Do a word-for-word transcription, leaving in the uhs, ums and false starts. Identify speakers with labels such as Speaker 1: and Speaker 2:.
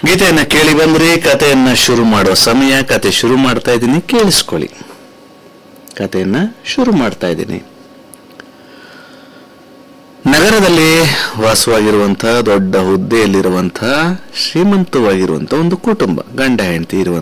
Speaker 1: ಗೀತೆಯನ್ನ ಕೇಳಿ ಬಂದ್ರೆ ಕಥೆಯನ್ನ ಶುರು ಮಾಡೋ ಸಮಯ. ಕತೆ ಶುರು ಮಾಡ್ತಾ ಇದ್ದೀನಿ, ಕೇಳಿಸ್ಕೊಳ್ಳಿ. ಕಥೆಯನ್ನ ಶುರು ಮಾಡ್ತಾ ಇದ್ದೀನಿ. ನಗರದಲ್ಲಿ ವಾಸವಾಗಿರುವಂತಹ, ದೊಡ್ಡ ಹುದ್ದೆಯಲ್ಲಿರುವಂತಹ, ಶ್ರೀಮಂತವಾಗಿರುವಂತಹ ಒಂದು ಕುಟುಂಬ, ಗಂಡ ಹೆಂಡತಿ ಇರುವಂತ